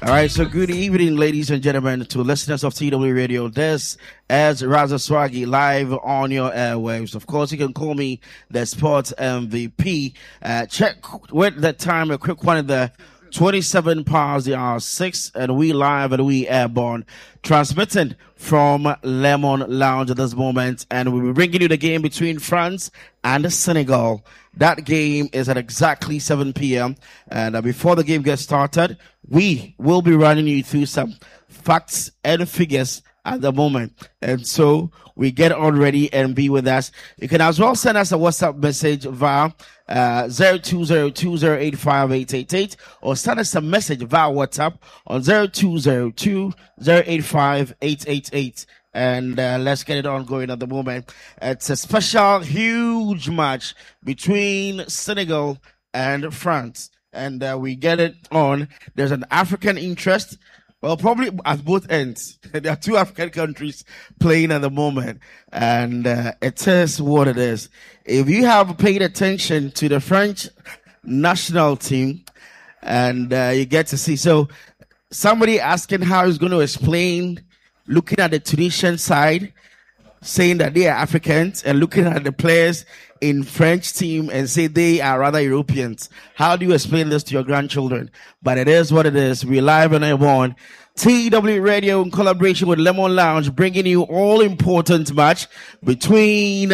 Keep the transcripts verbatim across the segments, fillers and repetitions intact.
All right, so good evening, ladies and gentlemen, to listeners of T W Radio. This is Raza Swaggy live on your airwaves. Of course, you can call me the sports M V P. Uh, check with the time, a quick one in the twenty-seven past the hour six, and we live and we airborne, transmitting from Lemon Lounge at this moment, and we'll be bringing you the game between France and Senegal. That game is at exactly seven p.m. And uh, before the game gets started, we will be running you through some facts and figures at the moment. And so we get on ready and be with us. You can as well send us a WhatsApp message via uh, zero two zero two zero eight five eight eight eight or send us a message via WhatsApp on zero two zero two zero eight five eight eight eight. And uh, let's get it on going at the moment. It's a special, huge match between Senegal and France. And uh, we get it on. There's an African interest. Well, probably at both ends. There are two African countries playing at the moment. And uh, it is what it is. If you have paid attention to the French national team, and uh, you get to see. So somebody asking how he's going to explain looking at the Tunisian side, saying that they are Africans, and looking at the players in French team and say they are rather Europeans. How do you explain this to your grandchildren? But it is what it is. We're live and on T W Radio in collaboration with Lemon Lounge, bringing you all important match between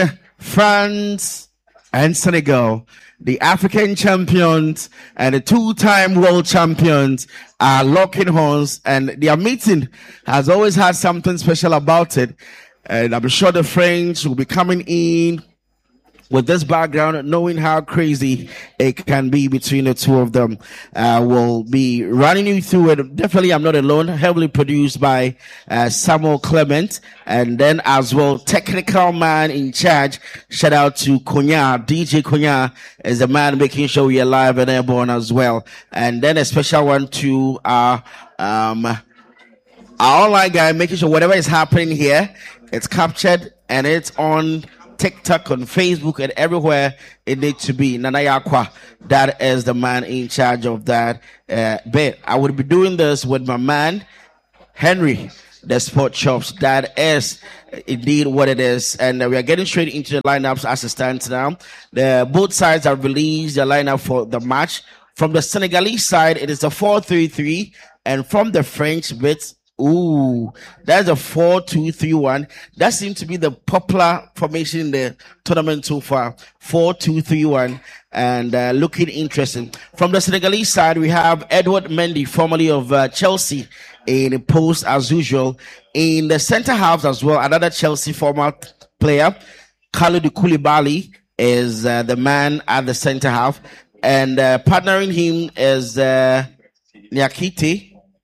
France and Senegal. The African champions and the two-time world champions are locking horns, and their meeting has always had something special about it. And I'm sure the French will be coming in with this background, knowing how crazy it can be between the two of them. Uh, we'll be running you through it. Definitely, I'm not alone. Heavily produced by uh, Samuel Clement. And then as well, technical man in charge. Shout out to Konya. D J Konya is the man making sure we are live and airborne as well. And then a special one to our, um, our online guy, making sure whatever is happening here, it's captured and it's on TikTok, on Facebook, and everywhere it needs to be. Nana Yakwa, that is the man in charge of that uh, bit. I would be doing this with my man, Henry, the Sport Chops. That is indeed what it is. And uh, we are getting straight into the lineups as it stands now. The, both sides have released the lineup for the match. From the Senegalese side, it is a four three three. And from the French bit, ooh, that's a four two three one. That seems to be the popular formation in the tournament so far. four two three one, and uh, looking interesting. From the Senegalese side, we have Edouard Mendy, formerly of uh, Chelsea, in post as usual. In the center halves as well, another Chelsea former player, Kalidou Koulibaly, is uh, the man at the center half. And uh, partnering him is uh, Niakite.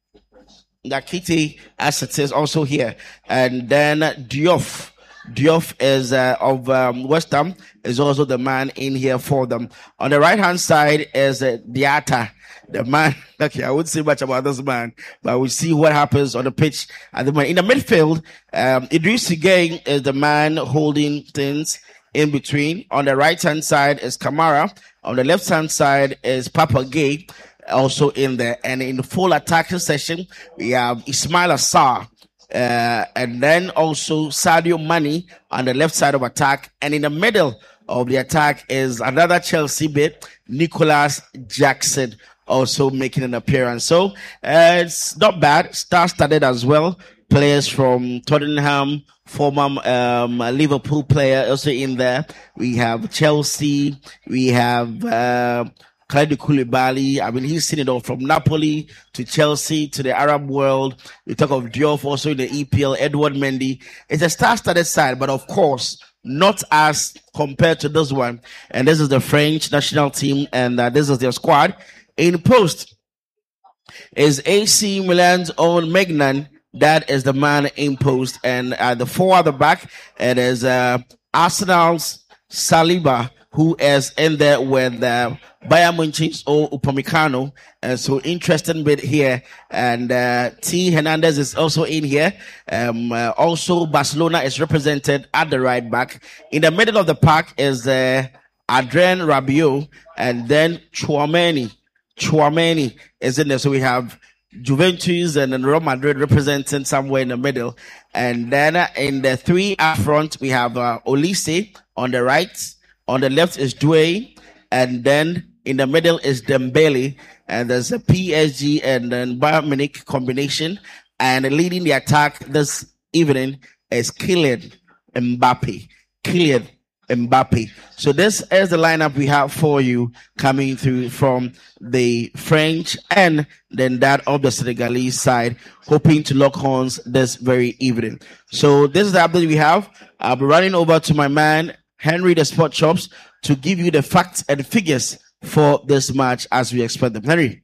Nakiti, as it is also here. And then Diouf. Diouf is uh, of um, West Ham, is also the man in here for them. On the right-hand side is uh, Diatta, the man. Okay, I wouldn't say much about this man, but we'll see what happens on the pitch at the moment. In the midfield, um, Idriss Gueye is the man holding things in between. On the right-hand side is Kamara. On the left-hand side is Papa Gueye, also in there. And in the full attacking session, we have Ismail Assar, uh, and then also Sadio Mane on the left side of attack. And in the middle of the attack is another Chelsea bit, Nicholas Jackson, also making an appearance. So, uh, it's not bad. Star-studded as well. Players from Tottenham, former um, Liverpool player also in there. We have Chelsea. We have uh, Kalidou Koulibaly. I mean, he's seen it all from Napoli to Chelsea to the Arab world. We talk of Diouf also in the E P L, Edouard Mendy. It's a star-studded side, but of course, not as compared to this one. And this is the French national team, and uh, this is their squad. In post is A C Milan's own Maignan. That is the man in post. And uh, the four at the back, it is uh, Arsenal's Saliba, who is in there with uh, Bayern München's or Upamecano. And so interesting bit here. And uh, T. Hernandez is also in here. Um, uh, also, Barcelona is represented at the right back. In the middle of the pack is uh, Adrien Rabiot, and then Chouameni. Chouameni is in there. So we have Juventus and then Real Madrid representing somewhere in the middle. And then uh, in the three up front, we have uh, Olise on the right. On the left is Doué. And then in the middle is Dembele. And there's a P S G and then Bayern Munich combination. And leading the attack this evening is Kylian Mbappe. Kylian Mbappe. So this is the lineup we have for you coming through from the French and then that of the Senegalese side, hoping to lock horns this very evening. So this is the update we have. I'll be running over to my man, Henry the Sport Chops, to give you the facts and figures for this match as we expect them. Henry.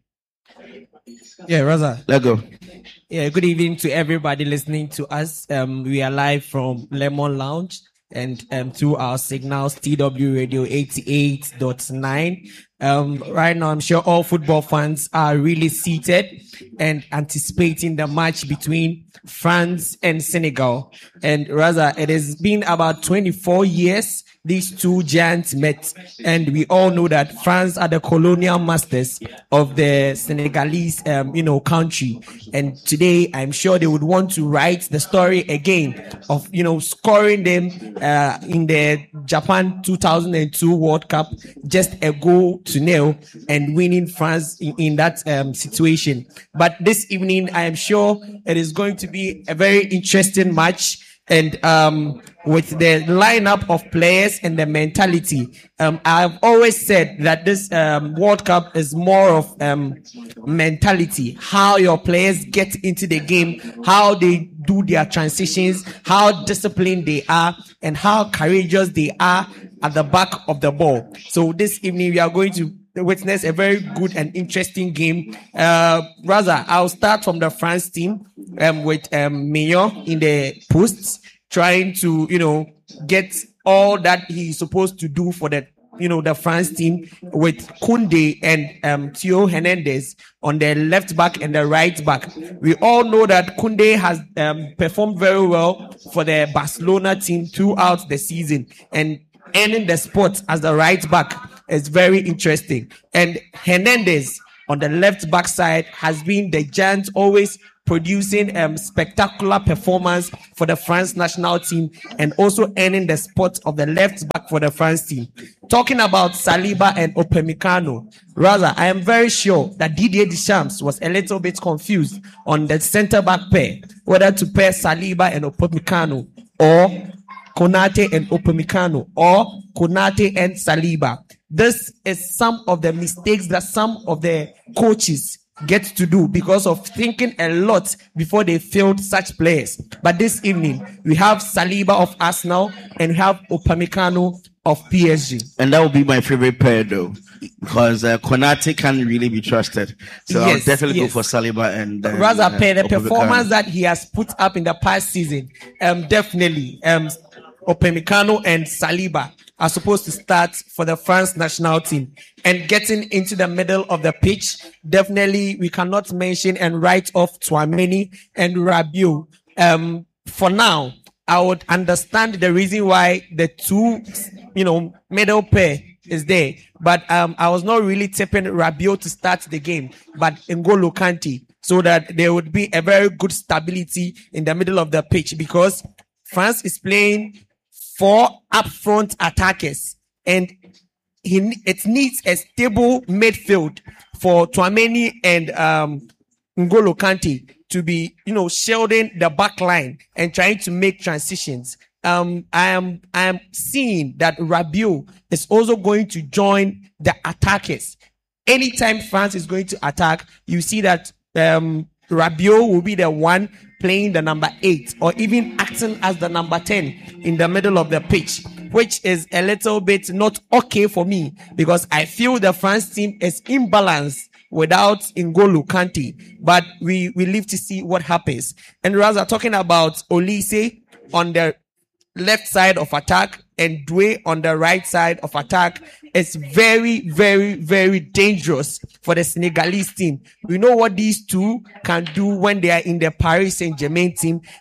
Yeah, Raza. Let's go. Yeah, good evening to everybody listening to us. Um, we are live from Lemon Lounge and um, through our signals, T W Radio eighty-eight point nine. Um, right now, I'm sure all football fans are really seated and anticipating the match between France and Senegal. And rather, it has been about twenty-four years these two giants met, and we all know that France are the colonial masters of the Senegalese, um, you know, country. And today, I'm sure they would want to write the story again of, you know, scoring them uh, in the Japan two thousand two World Cup, just a goal to nil, and winning France in, in that um, situation. But this evening, I am sure it is going to be a very interesting match. And um, with the lineup of players and the mentality, um, I've always said that this um, World Cup is more of um, mentality, how your players get into the game, how they do their transitions, how disciplined they are, and how courageous they are at the back of the ball. So this evening, we are going to witness a very good and interesting game. Uh, rather, I'll start from the France team um, with um, Maignan in the posts, trying to, you know, get all that he's supposed to do for the, you know, the France team, with Koundé and um, Theo Hernandez on the left back and the right back. We all know that Koundé has um, performed very well for the Barcelona team throughout the season, and earning the spot as the right back is very interesting. And Hernandez on the left back side has been the giant, always producing um, spectacular performance for the France national team, and also earning the spot of the left back for the France team. Talking about Saliba and Upamecano, rather, I am very sure that Didier Deschamps was a little bit confused on the centre back pair, whether to pair Saliba and Upamecano, or Konate and Upamecano, or Konate and Saliba. This is some of the mistakes that some of the coaches get to do because of thinking a lot before they field such players. But this evening, we have Saliba of Arsenal and we have Upamecano of P S G. And that would be my favorite pair, though, because uh, Konate can really be trusted. So yes, I'll definitely yes. go for Saliba and uh, rather uh, pair the performance that he has put up in the past season. Um, definitely, um, Upamecano and Saliba are supposed to start for the France national team. And getting into the middle of the pitch, definitely we cannot mention and write off Tchouaméni and Rabiot. Um, for now, I would understand the reason why the two, you know, middle pair is there. But um, I was not really tipping Rabiot to start the game, but N'Golo Kante, so that there would be a very good stability in the middle of the pitch, because France is playing four upfront attackers, and he, it needs a stable midfield for Tchouaméni and um, N'Golo Kante to be, you know, shielding the back line and trying to make transitions. Um, I am, I am seeing that Rabiot is also going to join the attackers. Anytime France is going to attack, you see that um, Rabiot will be the one playing the number eight, or even acting as the number ten in the middle of the pitch, which is a little bit not okay for me, because I feel the France team is imbalanced without N'Golo Kante. But we, we live to see what happens. And rather, talking about Olise on the left side of attack and Doué on the right side of attack, is very, very, very dangerous for the Senegalese team. We know what these two can do when they are in the Paris Saint-Germain team, and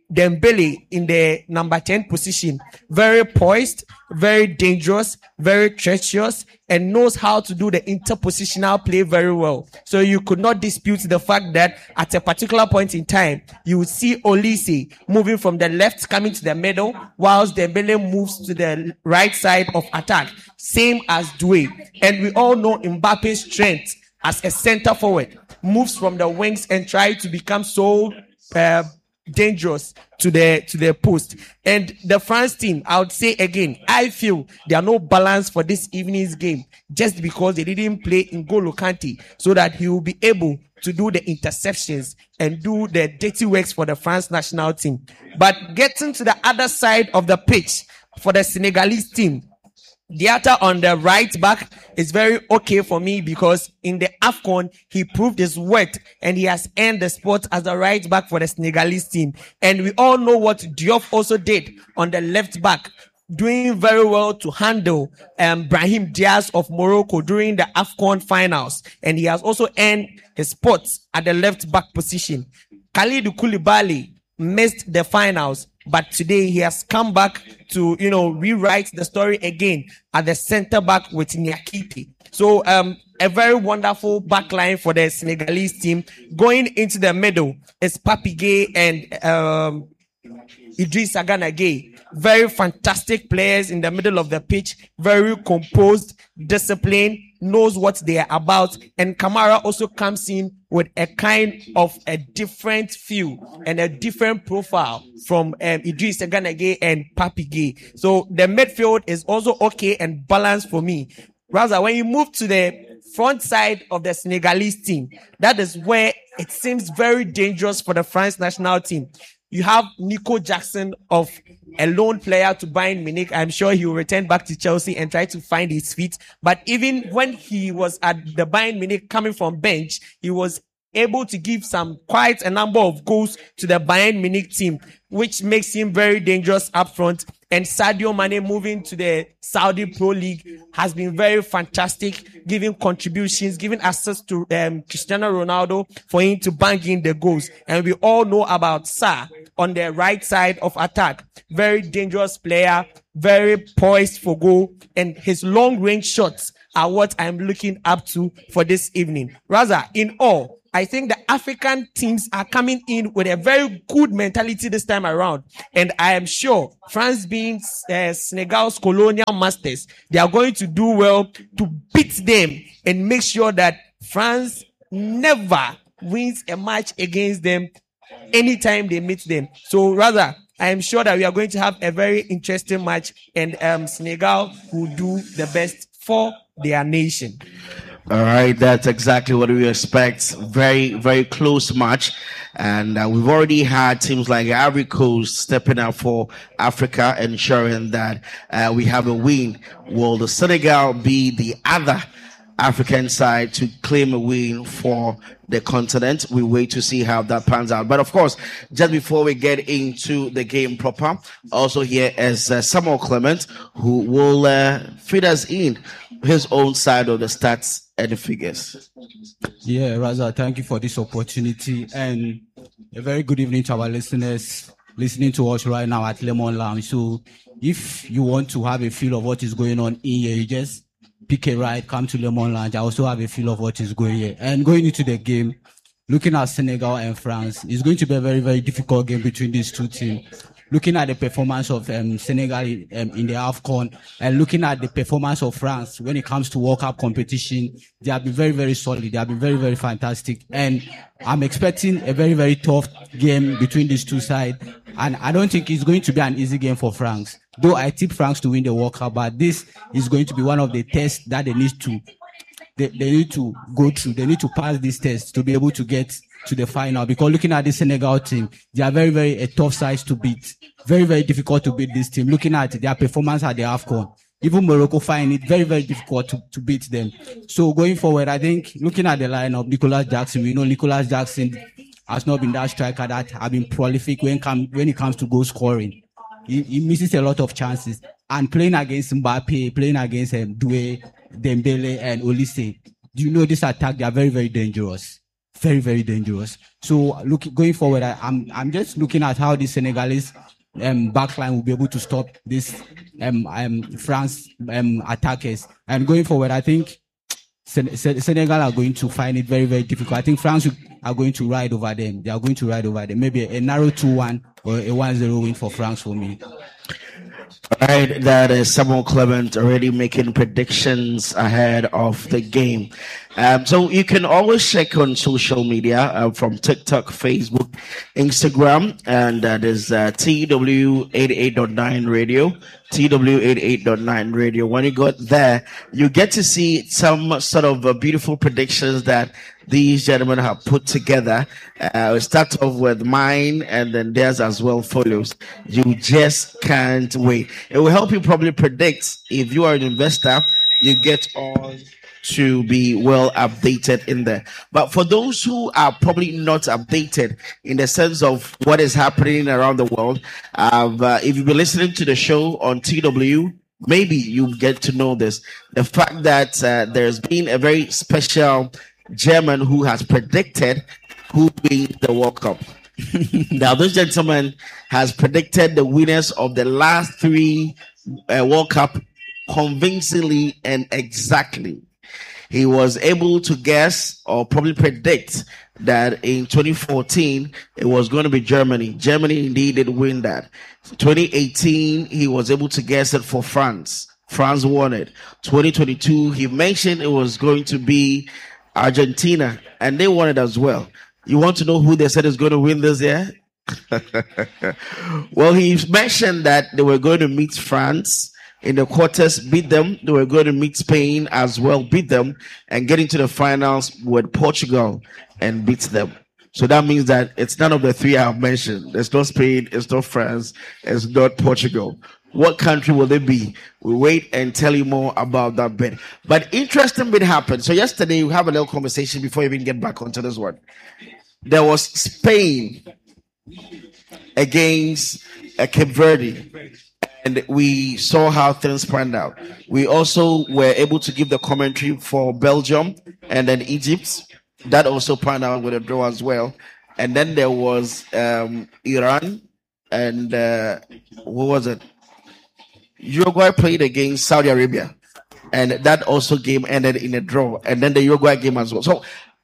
Dembele in the number ten position. Very poised, very dangerous, very treacherous, and knows how to do the interpositional play very well. So you could not dispute the fact that at a particular point in time, you would see Olise moving from the left coming to the middle, whilst Dembele moves to the right side of attack. Same as Doué. And we all know Mbappe's strength as a center forward. Moves from the wings and try to become so uh, dangerous to the to the post. And the France team, I would say again, I feel there are no balance for this evening's game just because they didn't play N'Golo Kante so that he will be able to do the interceptions and do the dirty works for the France national team. But getting to the other side of the pitch for the Senegalese team, Diatta on the right back is very okay for me because in the AFCON, he proved his worth and he has earned the spot as the right back for the Senegalese team. And we all know what Diop also did on the left back, doing very well to handle um, Brahim Diaz of Morocco during the AFCON finals. And he has also earned his spot at the left back position. Kalidou Koulibaly missed the finals, but today he has come back to, you know, rewrite the story again at the center back with Niakite. So, um, a very wonderful backline for the Senegalese team. Going into the middle is Papi Gueye and, um, Idrissa Gana Gueye. Very fantastic players in the middle of the pitch. Very composed, disciplined, knows what they are about. And Kamara also comes in with a kind of a different feel and a different profile from um, Idrissa Gana Gueye and Papi Gueye. So the midfield is also okay and balanced for me. Rather, when you move to the front side of the Senegalese team, that is where it seems very dangerous for the France national team. You have Nico Jackson of a lone player to Bayern Munich. I'm sure he will return back to Chelsea and try to find his feet. But even when he was at the Bayern Munich coming from bench, he was able to give some quite a number of goals to the Bayern Munich team, which makes him very dangerous up front. And Sadio Mane moving to the Saudi Pro League has been very fantastic, giving contributions, giving access to um, Cristiano Ronaldo for him to bang in the goals. And we all know about Sarr on the right side of attack. Very dangerous player, very poised for goal, and his long range shots are what I'm looking up to for this evening. Rather, in all, I think the African teams are coming in with a very good mentality this time around. And I am sure France being uh, Senegal's colonial masters, they are going to do well to beat them and make sure that France never wins a match against them anytime they meet them. So rather, I am sure that we are going to have a very interesting match and um, Senegal will do the best for their nation. All right, that's exactly what we expect. Very, very close match. And uh, we've already had teams like Ivory Coast stepping up for Africa, ensuring that uh, we have a win. Will the Senegal be the other African side to claim a win for the continent? We wait to see how that pans out. But of course, just before we get into the game proper, also here is uh, Samuel Clement, who will uh, feed us in his own side of the stats and the figures. Yeah, Raza, thank you for this opportunity and a very good evening to our listeners listening to us right now at Lemon Lounge. So if you want to have a feel of what is going on in here, you just pick a ride, come to Lemon Lounge. I also have a feel of what is going here. And going into the game, looking at Senegal and France, it's going to be a very, very difficult game between these two teams. Looking at the performance of um, Senegal um, in the AFCON and looking at the performance of France when it comes to World Cup competition, they have been very, very solid. They have been very, very fantastic. And I'm expecting a very, very tough game between these two sides. And I don't think it's going to be an easy game for France. Though I tip France to win the World Cup, but this is going to be one of the tests that they need to They, they need to go through. They need to pass this test to be able to get to the final. Because looking at the Senegal team, they are very, very a tough size to beat. Very, very difficult to beat this team. Looking at their performance at the AFCON, even Morocco find it very, very difficult to, to beat them. So going forward, I think looking at the lineup, Nicolas Jackson, we know Nicolas Jackson has not been that striker that have been prolific when come when it comes to goal scoring. He, he misses a lot of chances. And playing against Mbappe, playing against um, Doué, Dembele and Olise, do you know this attack? They are very, very dangerous. very, very dangerous. So look, going forward, I, I'm I'm just looking at how the Senegalese um, backline will be able to stop this um, um, France um, attackers. And going forward, I think Sen- Sen- Senegal are going to find it very, very difficult. I think France are going to ride over them. They are going to ride over them. Maybe a narrow two one or a one zero win for France for me. All right, that is Samuel Clement already making predictions ahead of the game. Um, so you can always check on social media uh, from TikTok, Facebook, Instagram, and that is uh, T W eighty-eight point nine Radio, T W eighty-eight point nine Radio. When you got there, you get to see some sort of uh, beautiful predictions that these gentlemen have put together. Uh, we start off with mine, and then theirs as well follows. You just can't wait. It will help you probably predict if you are an investor. You get on to be well updated in there. But for those who are probably not updated in the sense of what is happening around the world, uh, if you've been listening to the show on T W, maybe you get to know this. The fact that uh, there's been a very special German who has predicted who wins the World Cup. Now, this gentleman has predicted the winners of the last three uh, World Cup convincingly and exactly. He was able to guess or probably predict that in twenty fourteen it was going to be Germany. Germany indeed did win that. twenty eighteen he was able to guess it for France. France won it. twenty twenty-two he mentioned it was going to be Argentina, and they won it as well. You want to know who they said is going to win this year? Well, he mentioned that they were going to meet France in the quarters, beat them. They were going to meet Spain as well, beat them, and get into the finals with Portugal and beat them. So that means that it's none of the three I have mentioned. It's not Spain, it's not France, it's not Portugal. What country will they be? We'll wait and tell you more about that bit. But interesting bit happened. So yesterday we have a little conversation before we even get back onto this one. There was Spain against uh, Cape Verde. And we saw how things panned out. We also were able to give the commentary for Belgium and then Egypt. That also panned out with a draw as well. And then there was um, Iran and uh, what was it? Uruguay played against Saudi Arabia. And that also game ended in a draw. And then the Uruguay game as well. So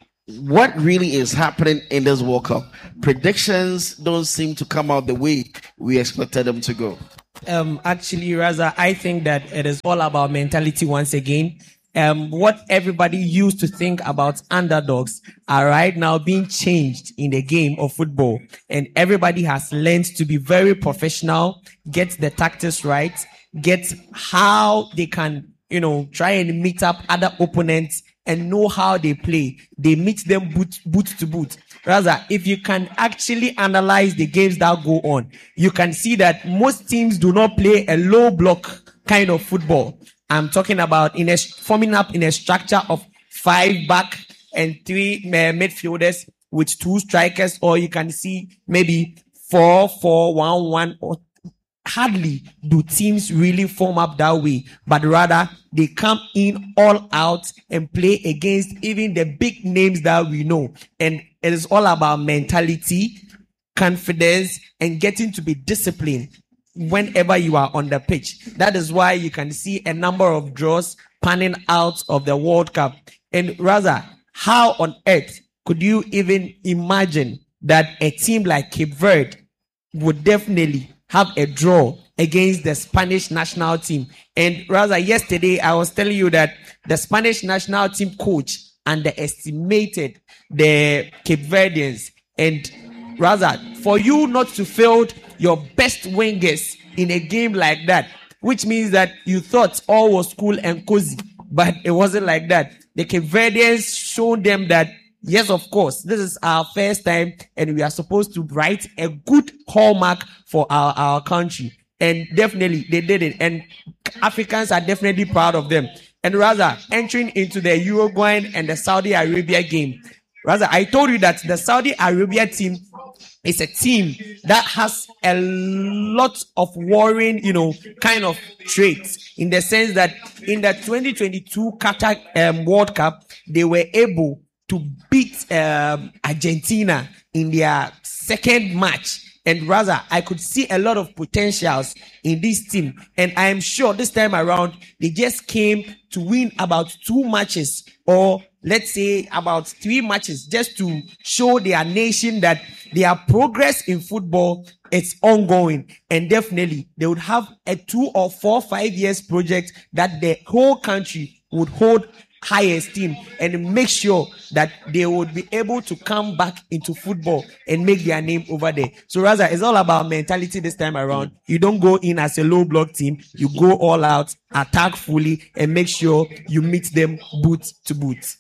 what really is happening in this World Cup? Predictions don't seem to come out the way we expected them to go. Um, actually, Raza, I think that it is all about mentality once again. Um, what everybody used to think about underdogs are right now being changed in the game of football. And everybody has learned to be very professional, get the tactics right, get how they can, you know, try and meet up other opponents and know how they play. They meet them boot, boot to boot. Rather, if you can actually analyze the games that go on, you can see that most teams do not play a low block kind of football. I'm talking about in a forming up in a structure of five back and three uh, midfielders with two strikers, or you can see maybe four, four, one, one, or hardly do teams really form up that way, but rather they come in all out and play against even the big names that we know. And it is all about mentality, confidence, and getting to be disciplined whenever you are on the pitch. That is why you can see a number of draws panning out of the World Cup. And rather, how on earth could you even imagine that a team like Cape Verde would definitely have a draw against the Spanish national team? And rather, yesterday I was telling you that the Spanish national team coach underestimated the Cape Verdeans. And rather, for you not to field your best wingers in a game like that, which means that you thought all was cool and cozy, but it wasn't like that. The Cape Verdeans showed them that, yes, of course, this is our first time and we are supposed to write a good hallmark for our, our country. And definitely they did it. And Africans are definitely proud of them. And rather, entering into the Uruguayan and the Saudi Arabia game, rather, I told you that the Saudi Arabia team is a team that has a lot of worrying, you know, kind of traits, in the sense that in the twenty twenty-two Qatar um, World Cup, they were able to beat um, Argentina in their second match. And rather, I could see a lot of potentials in this team. And I am sure this time around, they just came to win about two matches, or let's say about three matches, just to show their nation that their progress in football is ongoing. And definitely, they would have a two or four, five years project that the whole country would hold high esteem, and make sure that they would be able to come back into football and make their name over there. So rather, it's all about mentality this time around. You don't go in as a low block team. You go all out, attack fully, and make sure you meet them boot to boot.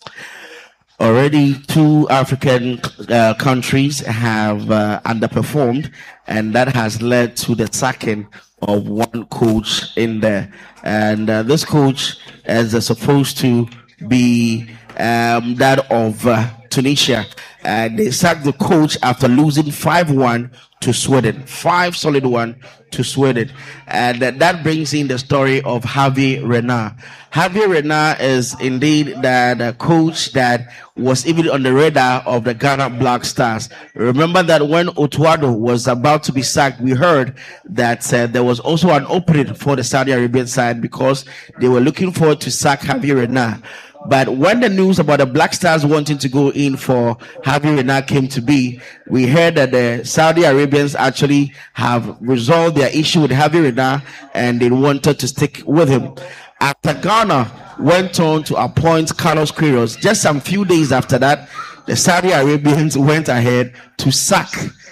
Already two African uh, countries have uh, underperformed, and that has led to the sacking of one coach in there. And uh, this coach is uh, supposed to be um, that of uh, Tunisia. And they sacked the coach after losing five one to Sweden. Five solid one to Sweden. And uh, that brings in the story of Hervé Renard. Hervé Renard is indeed that uh, coach that was even on the radar of the Ghana Black Stars. Remember that when Otuado was about to be sacked, we heard that uh, there was also an opening for the Saudi Arabian side because they were looking forward to sack Hervé Renard. But when the news about the Black Stars wanting to go in for Hervé Renard came to be, we heard that the Saudi Arabians actually have resolved their issue with Hervé Renard and they wanted to stick with him. After Ghana went on to appoint Carlos Queiroz, just some few days after that, the Saudi Arabians went ahead to sack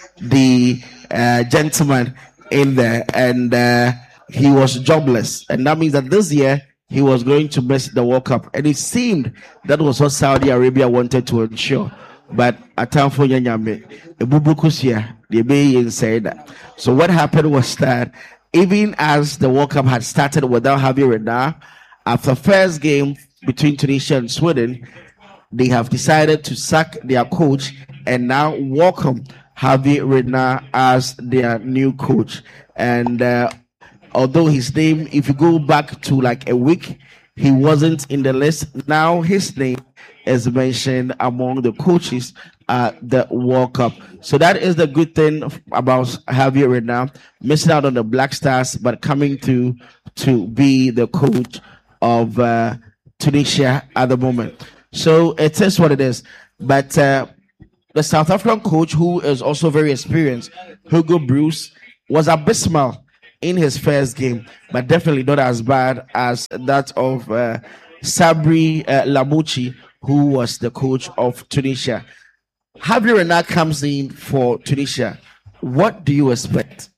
the uh, gentleman in there, and uh, he was jobless. And that means that this year, he was going to miss the World Cup. And it seemed that was what Saudi Arabia wanted to ensure. But Atamfo Nyanyame, Ebubukusia, the Bay said that. So what happened was that even as the World Cup had started without Hervé Renard, after first game between Tunisia and Sweden, they have decided to sack their coach and now welcome Hervé Renard as their new coach. And uh, although his name, if you go back to like a week, he wasn't in the list. Now his name is mentioned among the coaches at the World Cup. So that is the good thing about Hervé Renard, missing out on the Black Stars, but coming to to be the coach of uh, Tunisia at the moment. So it is what it is. But uh, the South African coach, who is also very experienced, Hugo Broos, was abysmal in his first game, but definitely not as bad as that of uh, Sabri uh, Lamouchi, who was the coach of Tunisia. Hervé Renard comes in for Tunisia. What do you expect?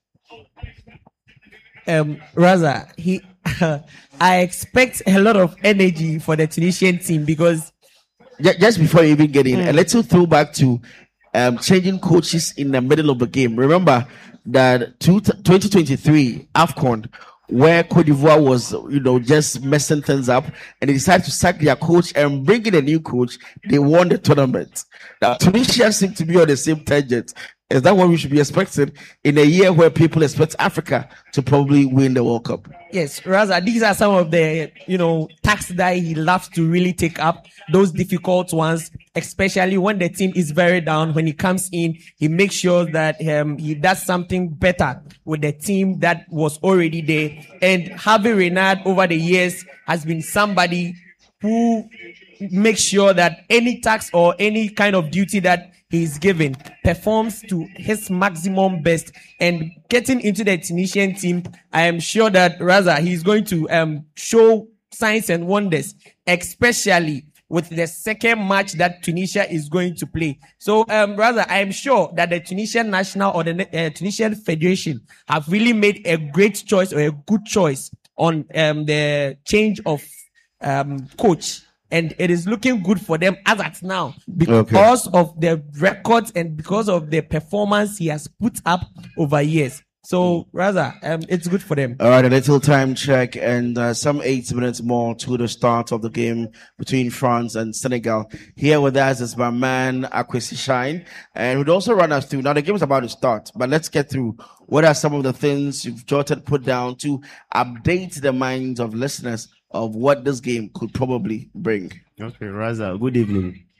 Um, Raza, he, I expect a lot of energy for the Tunisian team because just before you even get in, mm. a little throwback to um, changing coaches in the middle of the game. Remember that twenty twenty-three AFCON, where Cote d'Ivoire was, you know, just messing things up, and they decided to sack their coach and bring in a new coach. They won the tournament. Now, Tunisia seems to be on the same tangent. Is that what we should be expecting in a year where people expect Africa to probably win the World Cup? Yes, Raza, these are some of the, you know, tasks that he loves to really take up, those difficult ones, especially when the team is very down. When he comes in, he makes sure that um, he does something better with the team that was already there. And Hervé Renard over the years has been somebody who makes sure that any task or any kind of duty that he's given performs to his maximum best. And getting into the Tunisian team, I am sure that Raza, he's going to um show signs and wonders, especially with the second match that Tunisia is going to play. So um Raza, I am sure that the Tunisian national or the uh, Tunisian Federation have really made a great choice or a good choice on um the change of um coach. And it is looking good for them as at now because okay. of the records and because of the performance he has put up over years. So, rather, um, it's good for them. All right, a little time check and uh, some eight minutes more to the start of the game between France and Senegal. Here with us is my man, Akwesi Shine, and we'd also run us through. Now, the game is about to start, but let's get through. What are some of the things you've jotted, put down to update the minds of listeners of what this game could probably bring? Okay, Raza, good evening.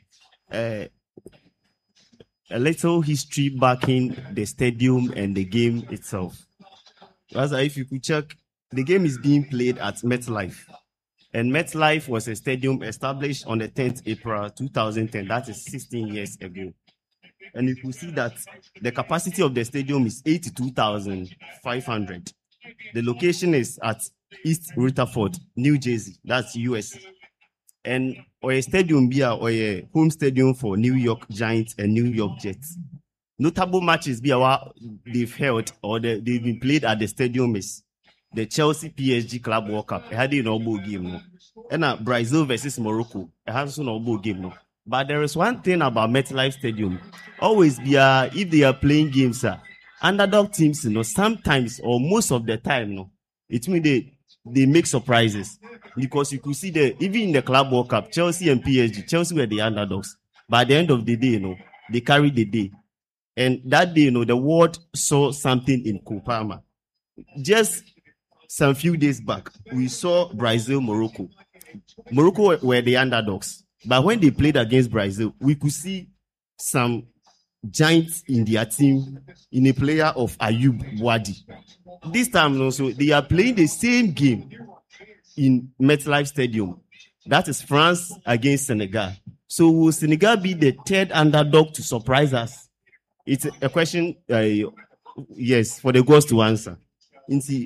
uh, a little history backing the stadium and the game itself. As if you could check, the game is being played at MetLife. And MetLife was a stadium established on the tenth of April two thousand ten. That is sixteen years ago. And you can see that the capacity of the stadium is eighty-two thousand five hundred. The location is at East Rutherford, New Jersey. That's U S. And or a stadium be or a home stadium for New York Giants and New York Jets. Notable matches be they've held or the, they've been played at the stadium is the Chelsea P S G Club World Cup. It had an all game, no. And uh, Brazil versus Morocco. It has an all game, no. But there is one thing about MetLife Stadium. Always be uh, if they are playing games, uh, underdog teams, you know, sometimes or most of the time, no, it means they they make surprises because you could see the even in the Club World Cup, Chelsea and P S G, Chelsea were the underdogs. But at the end of the day, you know, they carried the day, and that day, you know, the world saw something in Kopama. Just some few days back, we saw Brazil, Morocco. Morocco were the underdogs. But when they played against Brazil, we could see some giants in their team in a player of Ayub Wadi. This time also, they are playing the same game in MetLife Stadium. That is France against Senegal. So will Senegal be the third underdog to surprise us? It's a question, uh, yes, for the girls to answer. Inti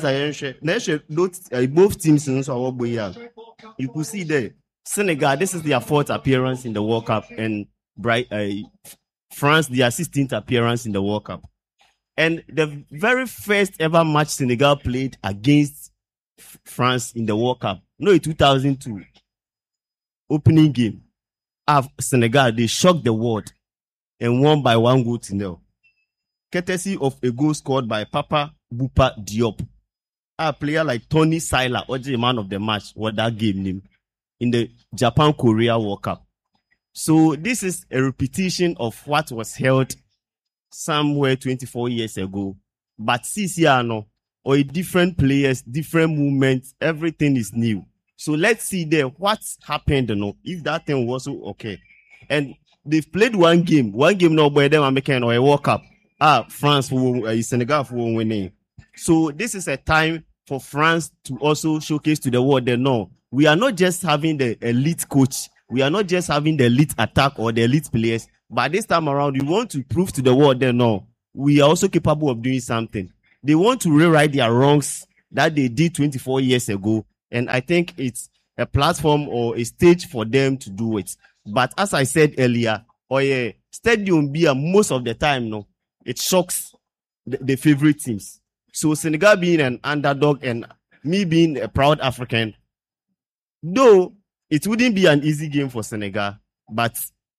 Raza both teams in you could see there Senegal, this is their fourth appearance in the World Cup, and Bright uh, France their sixteenth appearance in the World Cup. And the very first ever match Senegal played against F- France in the World Cup, no, in two thousand two opening game of Senegal, they shocked the world and won by one goal to nil, courtesy of a goal scored by Papa Bouba Diop. A player like Tony Sila, or the man of the match, what that game name in the Japan Korea World Cup. So this is a repetition of what was held somewhere twenty-four years ago. But C C R no, or different players, different movements, everything is new. So let's see there what's happened, you know, if that thing was okay. And they've played one game, one game now by them American or a World Cup. Ah, France will uh, Senegal will winning. So this is a time for France to also showcase to the world that no, we are not just having the elite coach, we are not just having the elite attack or the elite players, but this time around we want to prove to the world that no, we are also capable of doing something. They want to rewrite their wrongs that they did twenty-four years ago, and I think it's a platform or a stage for them to do it. But as I said earlier, or a stadium beer most of the time, no, it shocks the, the favorite teams. So Senegal being an underdog and me being a proud African, though it wouldn't be an easy game for Senegal, but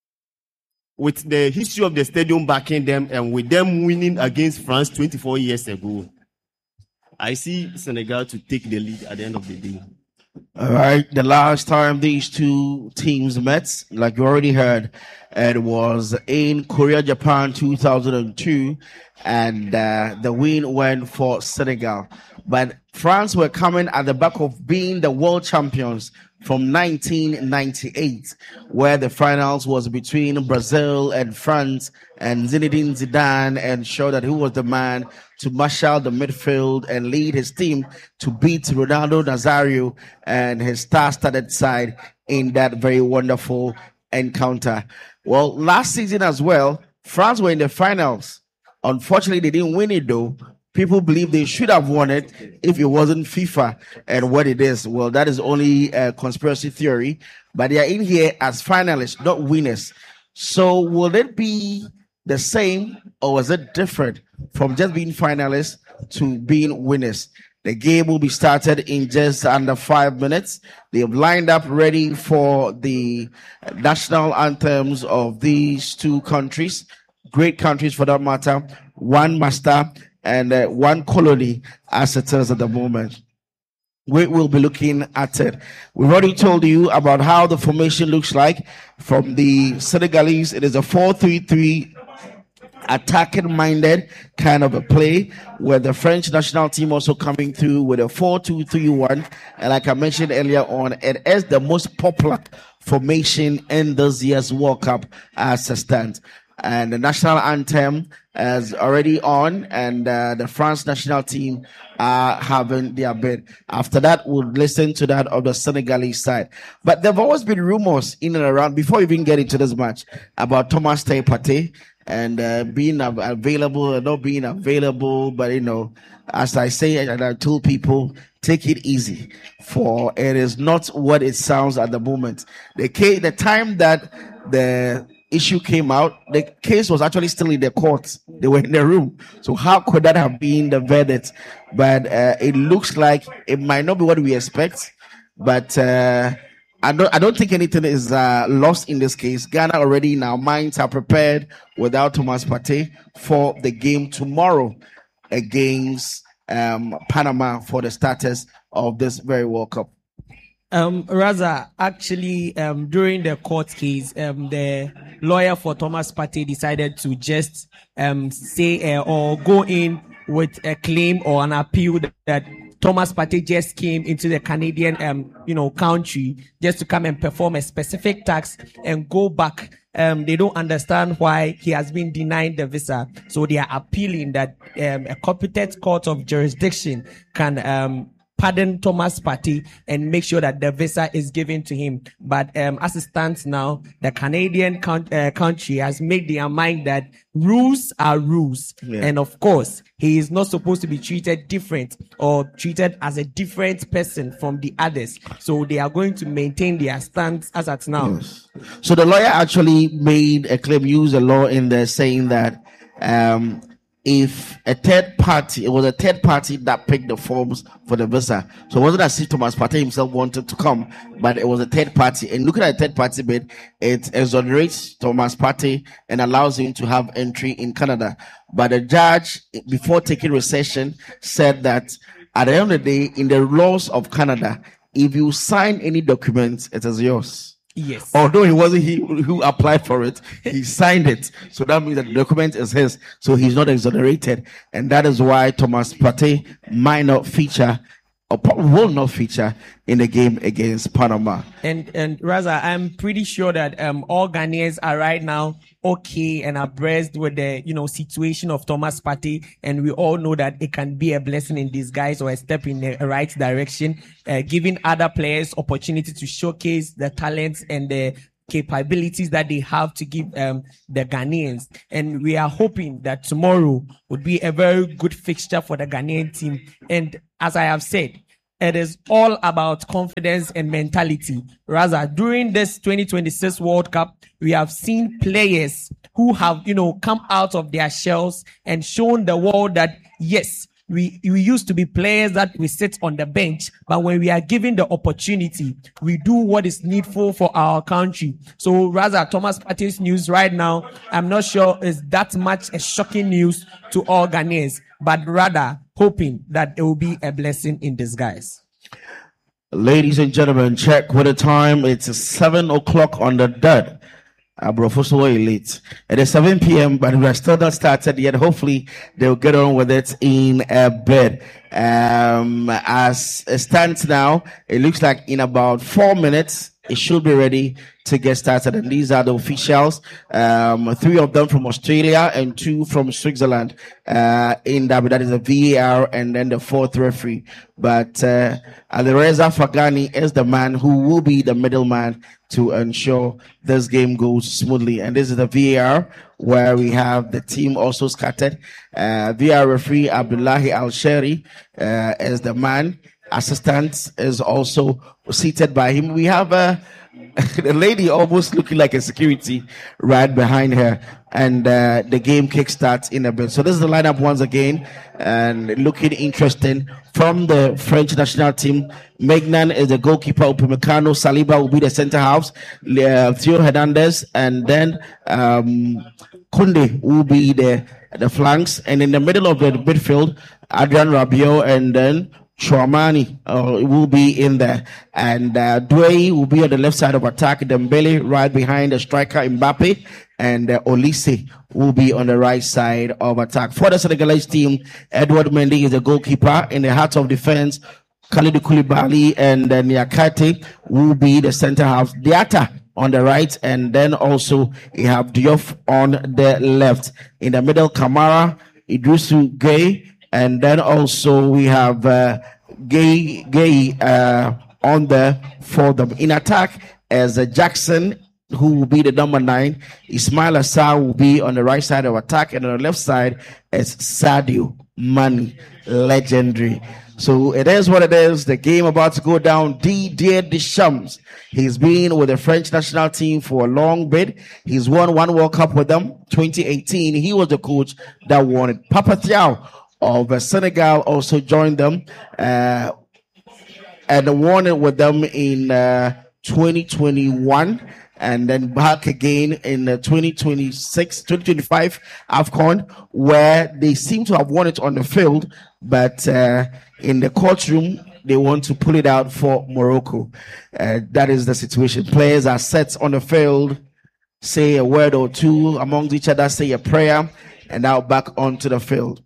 with the history of the stadium backing them and with them winning against France twenty-four years ago, I see Senegal to take the lead at the end of the day. All right. The last time these two teams met, like you already heard, it was in Korea, Japan, two thousand two, and uh, the win went for Senegal. But France were coming at the back of being the world champions from nineteen ninety-eight, where the finals was between Brazil and France, and Zinedine Zidane ensured that he was the man to marshal the midfield and lead his team to beat Ronaldo Nazario and his star-studded side in that very wonderful encounter. Well, last season as well, France were in the finals. Unfortunately, they didn't win it though. People believe they should have won it if it wasn't FIFA and what it is. Well, that is only a conspiracy theory, but they are in here as finalists, not winners. So will it be the same or is it different from just being finalists to being winners? The game will be started in just under five minutes. They have lined up ready for the national anthems of these two countries, great countries for that matter, one master and uh, one colony as it is at the moment. We will be looking at it. We've already told you about how the formation looks like from the Senegalese. It is a four three three attacking minded kind of a play, where the French national team also coming through with a four two three one. And like I mentioned earlier on, it is the most popular formation in this year's World Cup as a stand. And the national anthem is already on, and uh, the France national team are having their bid. After that, we'll listen to that of the Senegalese side. But there have always been rumors in and around, before we even get into this match, about Thomas Partey and uh, being av- available and not being available. But, you know, as I say, and I told people, take it easy, for it is not what it sounds at the moment. The, case, the time that the issue came out, the case was actually still in the court. They were in the room. So how could that have been the verdict? But uh, it looks like it might not be what we expect. But uh, I don't I don't think anything is uh, lost in this case. Ghana already in our minds are prepared without Thomas Partey for the game tomorrow against um, Panama for the status of this very World Cup. Um, Raza, actually, um, during the court case, um, the lawyer for Thomas Partey decided to just um, say uh, or go in with a claim or an appeal that, that Thomas Partey just came into the Canadian, um, you know, country just to come and perform a specific task and go back. Um, they don't understand why he has been denied the visa, so they are appealing that um, a competent court of jurisdiction can um. pardon Thomas Partey and make sure that the visa is given to him. But um, as it stands now, the Canadian count, uh, country has made their mind that rules are rules. Yeah. And of course, he is not supposed to be treated different or treated as a different person from the others. So they are going to maintain their stance as at now. Yes. So the lawyer actually made a claim, used a law in there saying that um, if a third party, it was a third party that picked the forms for the visa. So it wasn't as if Thomas Partey himself wanted to come, but it was a third party. And looking at a third party bid, it exonerates Thomas Partey and allows him to have entry in Canada. But the judge, before taking recession, said that at the end of the day, in the laws of Canada, if you sign any document, it is yours. Yes. Although it wasn't he who applied for it, he signed it. So that means that the document is his. So he's not exonerated. And that is why Thomas Partey might not feature or will not feature in the game against Panama. And and Raza, I'm pretty sure that um all Ghanaians are right now okay and abreast with the you know situation of Thomas Partey, and we all know that it can be a blessing in disguise or a step in the right direction, uh, giving other players opportunity to showcase the talents and the capabilities that they have to give um, the Ghanaians. And we are hoping that tomorrow would be a very good fixture for the Ghanaian team. And as I have said, it is all about confidence and mentality. Rather, during this twenty twenty-six World Cup, we have seen players who have, you know, come out of their shells and shown the world that, yes, We we used to be players that we sit on the bench, but when we are given the opportunity, we do what is needful for our country. So rather, Thomas Partey's news right now, I'm not sure is that much a shocking news to all Ghanaians, but rather hoping that it will be a blessing in disguise. Ladies and gentlemen, check with the time. It's seven o'clock on the dot. Abrofoso elite. It is seven p.m., but we are still not started yet. Hopefully, they'll get on with it in a bit. Um, as it stands now, it looks like in about four minutes, it should be ready to get started. And these are the officials, um, three of them from Australia and two from Switzerland, uh, in that, that is a V A R and then the fourth referee. But, uh, Alireza Fagani is the man who will be the middleman to ensure this game goes smoothly. And this is the V A R where we have the team also scattered. Uh, V A R referee Abdullahi Al-Sheri, uh, is the man. Assistant is also seated by him. We have a, a lady almost looking like a security right behind her, and uh, the game kickstarts in a bit. So this is the lineup once again, and looking interesting from the French national team. Magnan is the goalkeeper. Upamecano, Saliba will be the centre halves. Uh, Theo Hernandez, and then um, Koundé will be the the flanks, and in the middle of the midfield, Adrien Rabiot, and then Chouamani uh, will be in there, and uh, Doué will be on the left side of attack. Dembele right behind the striker Mbappe, and uh, Olise will be on the right side of attack. For the Senegalese team, Edouard Mendy is the goalkeeper. In the heart of defense, Khalidou Koulibaly and then Niakate will be the center half. Diatta on the right, and then also you have Diouf on the left. In the middle, Kamara, Idrisu Gay, and then also we have uh, Gay Gay uh, on the for them. In attack, as uh, Jackson, who will be the number nine. Ismail Assar will be on the right side of attack, and on the left side is Sadio Mane, legendary. So it is what it is. The game about to go down. Didier Deschamps. He's been with the French national team for a long bit. He's won one World Cup with them. twenty eighteen. He was the coach that won it. Papa Thiaw of uh, Senegal also joined them uh, and won it with them in uh, twenty twenty-one. And then back again in the twenty twenty-six, twenty twenty-five AFCON, where they seem to have won it on the field, but uh, in the courtroom, they want to pull it out for Morocco. Uh, that is the situation. Players are set on the field, say a word or two amongst each other, say a prayer, and now back onto the field.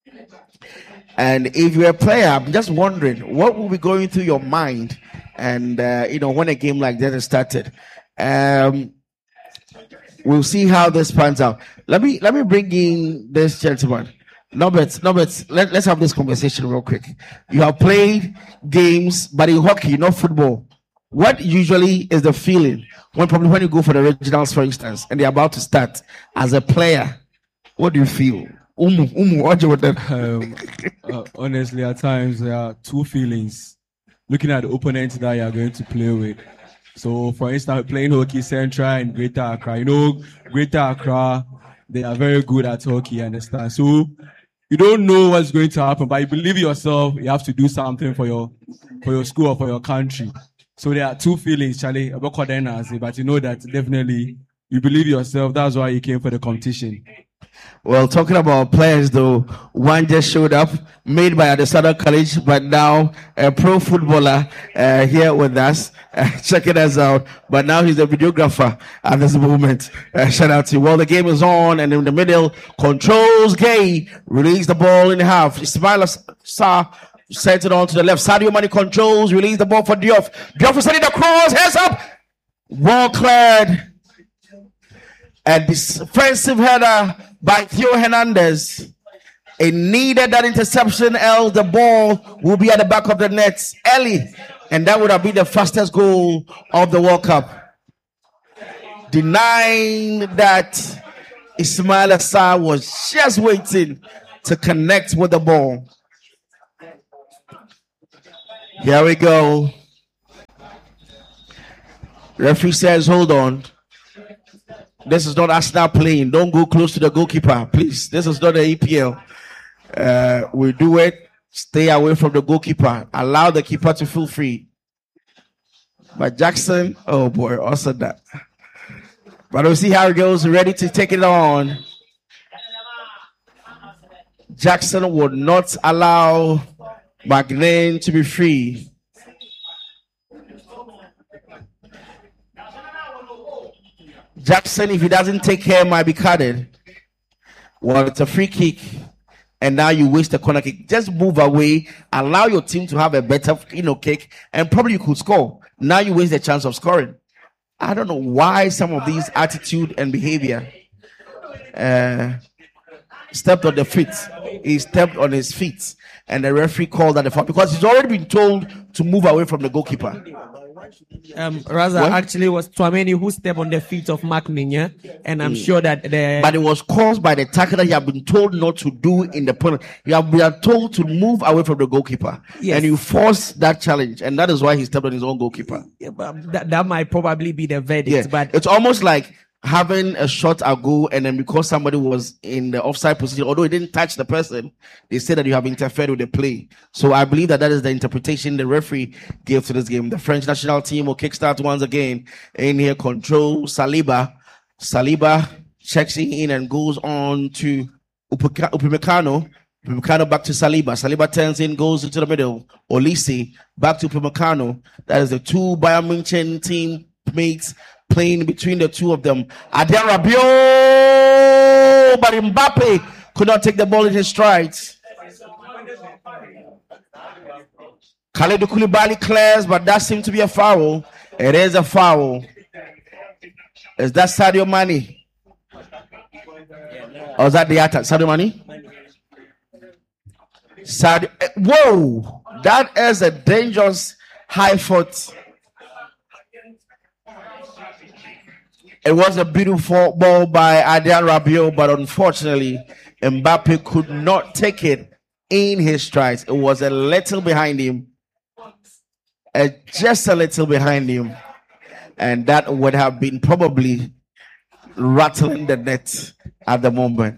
And if you're a player, I'm just wondering, what will be going through your mind? And, uh, you know, when a game like that is started. Um, we'll see how this pans out. Let me let me bring in this gentleman, Norbert. Norbert, let, let's have this conversation real quick. You have played games, but in hockey, not football. What usually is the feeling when probably when you go for the regionals, for instance, and they're about to start as a player? What do you feel? Umu, umu, what do you want? Um, uh, honestly, at times there are two feelings. Looking at the opponent that you are going to play with. So, for instance, playing Hockey Central and Greater Accra. You know, Greater Accra, they are very good at hockey, you understand? So, you don't know what's going to happen, but you believe yourself, you have to do something for your for your school or for your country. So, there are two feelings, Charlie, about Kodenaz, but you know that definitely you believe yourself. That's why you came for the competition. Well, talking about players though, one just showed up, made by Adesanya College, but now a pro footballer uh, here with us, uh, checking us out. But now he's a videographer at this moment. Uh, shout out to you. Well, the game is on, and in the middle, controls Gay, release the ball in half. Ismail Assar sent it on to the left. Sadio Mane controls, release the ball for Diouf. Diouf is sending the cross, heads up, ball cleared. A defensive header by Theo Hernandez. It needed that interception, else the ball will be at the back of the net early, and that would have been the fastest goal of the World Cup. Denying that Ismail Assar was just waiting to connect with the ball. Here we go. Referee says, hold on. This is not Arsenal playing. Don't go close to the goalkeeper, please. This is not the E P L. Uh, we do it. Stay away from the goalkeeper. Allow the keeper to feel free. But Jackson, oh boy, also that. But we'll see how it goes. Ready to take it on. Jackson would not allow McGlynn to be free. Jackson, if he doesn't take care, might be cutted. Well, it's a free kick, and now you waste a corner kick. Just move away, allow your team to have a better, you know, kick, and probably you could score. Now you waste the chance of scoring. I don't know why some of these attitude and behavior. Uh, stepped on the feet. He stepped on his feet, and the referee called that a foul because he's already been told to move away from the goalkeeper. Um, Raza what? actually was Tchouaméni who stepped on the feet of Mark Mignon, and I'm mm. sure that the. But it was caused by the tackle that you have been told not to do in the penalty. You have been told to move away from the goalkeeper, yes. And you forced that challenge, and that is why he stepped on his own goalkeeper. Yeah, but that, that might probably be the verdict. Yeah. But it's almost like having a shot at goal, and then because somebody was in the offside position, although he didn't touch the person, they say that you have interfered with the play. So I believe that that is the interpretation the referee gave to this game. The French national team will kickstart once again. In here, control Saliba. Saliba checks in and goes on to Upamecano. Upamecano back to Saliba. Saliba turns in, goes into the middle. Olise back to Upamecano. That is the two Bayern München team mates playing between the two of them. Adrien Rabiot, but Mbappe could not take the ball in his strides. Khalidou Koulibaly clears, but that seems to be a foul. It is a foul. Is that Sadio Mane? Or is that the attack? Sadio Mane? Sadio. Whoa! That is a dangerous high foot. It was a beautiful ball by Adrien Rabiot, but unfortunately, Mbappe could not take it in his strides. It was a little behind him, uh, just a little behind him, and that would have been probably rattling the net at the moment.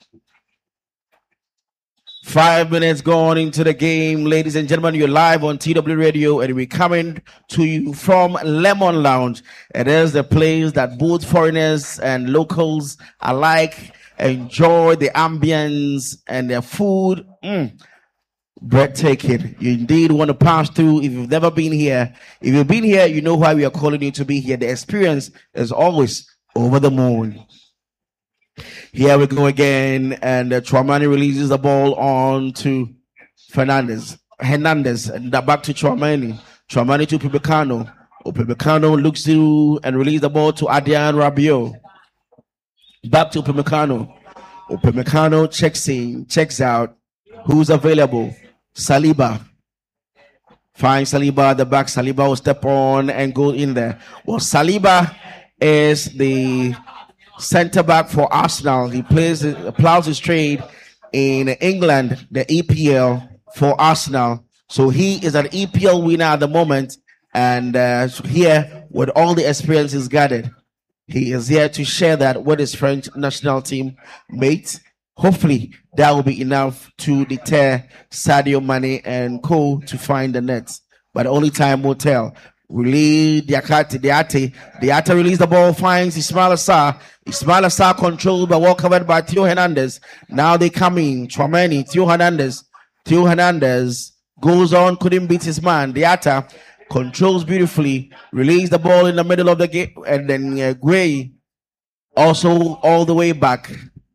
Five minutes gone into the game, ladies and gentlemen. You're live on T W Radio, and we're coming to you from Lemon Lounge. It is the place that both foreigners and locals alike enjoy the ambience and their food. Mm, breathtaking. You indeed want to pass through. If you've never been here, if you've been here, you know why we are calling you to be here. The experience is always over the moon. Here we go again, and uh, Tchouameni releases the ball on to Fernandez. Hernandez, and back to Tchouameni. Tchouameni to Upamecano. Upamecano looks through and releases the ball to Adrien Rabiot. Back to Upamecano. Upamecano checks in, checks out. Who's available? Saliba. Finds Saliba at the back. Saliba will step on and go in there. Well, Saliba is the centre back for Arsenal. He plays, plows his trade in England, the E P L for Arsenal. So he is an E P L winner at the moment, and uh, here with all the experiences gathered, he is here to share that with his French national team mates. Hopefully, that will be enough to deter Sadio Mane and co to find the net. But only time will tell. Release Diakate, Diate. Diate release the ball, finds Ismail Assar. Ismail Assar controlled but well covered by Theo Hernandez. Now they come in. Tchouameni, Theo Hernandez. Theo Hernandez goes on, couldn't beat his man. Diata controls beautifully. Release the ball in the middle of the game. And then uh, Gray also all the way back.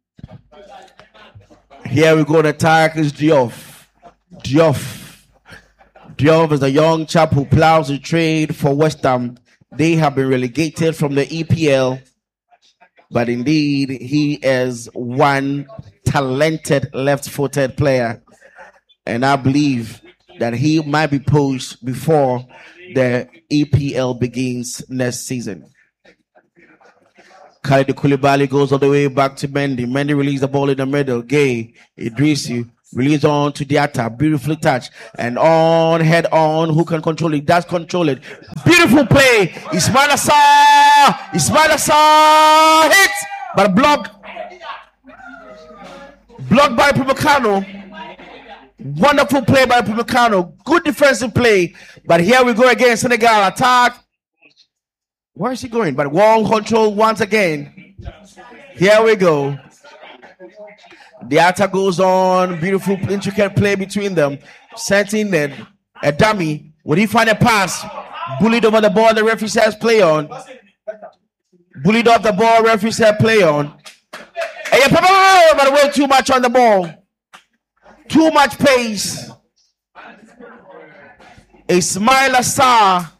Here we go. The attack is Diouf. Diouf. Diouf is a young chap who plows the trade for West Ham. They have been relegated from the E P L, but indeed he is one talented left-footed player, and I believe that he might be poached before the E P L begins next season. Khalidou Koulibaly goes all the way back to Mendy. Mendy releases the ball in the middle. Gay, Idrissi. Release on to Diata, beautifully touched, and on, head on, who can control it? Does control it. Beautiful play, Ismail Assar, Ismail Assar, hit, but blocked, blocked by Upamecano. Wonderful play by Upamecano, good defensive play, but here we go again, Senegal attack. Where is he going? But wall control once again. Here we go. The attack goes on. Beautiful, intricate play between them. Sent in there. A dummy. Would he find a pass? Bullied over the ball. The referee says play on. Bullied off the ball. Referee said play on. But way too much on the ball. Too much pace. Ismail Assar.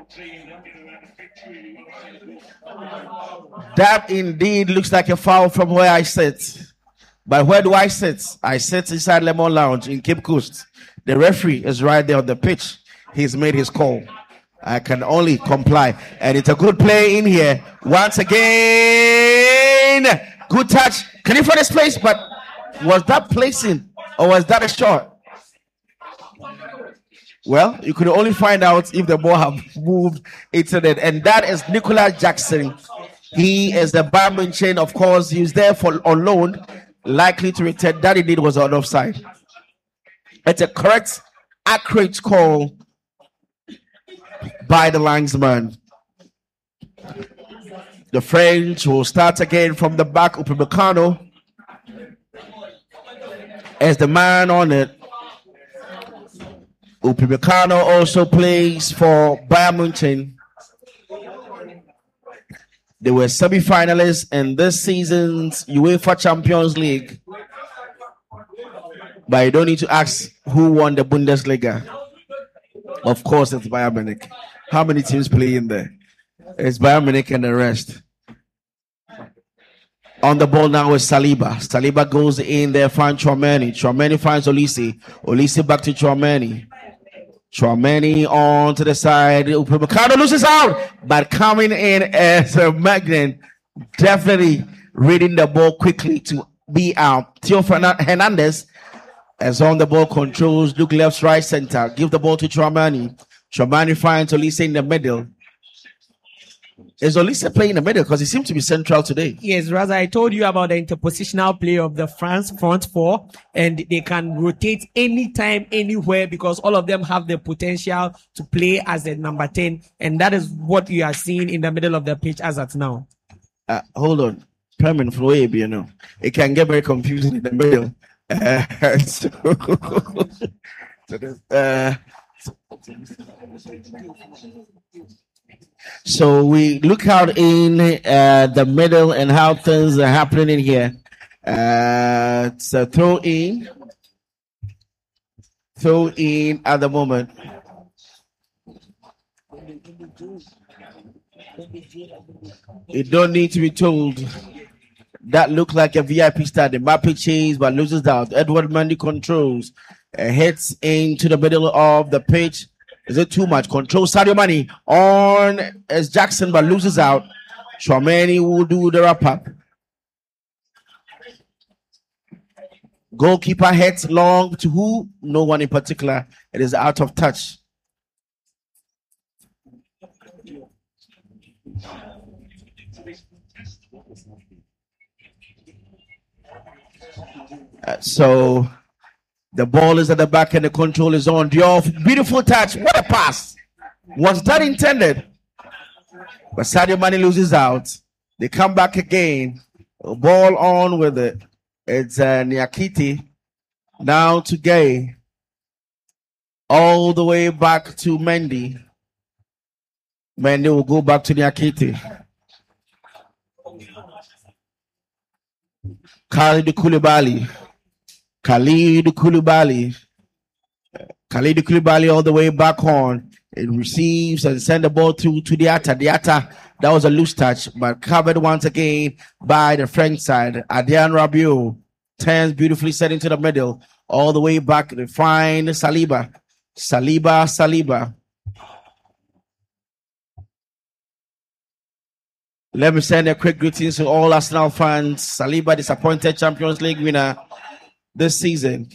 That indeed looks like a foul from where I sit. But where do I sit? I sit inside Lemon Lounge in Cape Coast. The referee is right there on the pitch. He's made his call. I can only comply. And it's a good play in here. Once again. Good touch. Can you find this place? But was that placing or was that a shot? Well, you could only find out if the ball have moved into it. And that is Nicolas Jackson. He is the Bayern Munich, of course. He was there for on loan. Likely to return. That indeed was on offside. It's a correct, accurate call by the linesman. The French will start again from the back. Upamecano as the man on it. Upamecano also plays for Bayern Munich. They were semi-finalists in this season's UEFA Champions League. But you don't need to ask who won the Bundesliga. Of course, it's Bayern Munich. How many teams play in there? It's Bayern Munich and the rest. On the ball now is Saliba. Saliba goes in there, finds Tchouameni. Tchouameni finds Olise. Olise back to Tchouameni. Tchouameni on to the side. Upamecano loses out, but coming in as a magnet, definitely reading the ball quickly to be out. Theo Hernandez is on the ball, controls, look left, right, center. Give the ball to Tchouameni. Tchouameni finds Olise in the middle. Is Olise playing in the middle? Because he seems to be central today. Yes, Raza, I told you about the interpositional play of the France front four, and they can rotate anytime, anywhere, because all of them have the potential to play as a number ten, and that is what you are seeing in the middle of the pitch as at now. Uh, hold on. Permanent flow, you know. It can get very confusing in the middle. Uh, so, uh, So we look out in uh, the middle and how things are happening in here. Uh, it's a throw in. Throw in at the moment. You don't need to be told. That looked like a V I P start. The Mbappe chase but loses out. Edouard Mendy controls. Uh, hits into the middle of the pitch. Is it too much? Control Sadio Mane on as Jackson, but loses out. Tchouameni will do the wrap up. Goalkeeper heads long to who? No one in particular. It is out of touch. Uh, so the ball is at the back and the control is on. Diop, beautiful touch. What a pass. Was that intended? But Sadio Mane loses out. They come back again. Ball on with it. It's uh, Niakite. Now to Gay. All the way back to Mendy. Mendy will go back to Niakite. Khalid Koulibaly. Khalid Koulibaly. Khalid Koulibaly all the way back on. It receives and sends the ball through to Diatta. Diatta, that was a loose touch, but covered once again by the French side. Adrien Rabiot turns beautifully set into the middle. All the way back to find Saliba. Saliba, Saliba. Let me send a quick greetings to all Arsenal fans. Saliba, disappointed Champions League winner this season.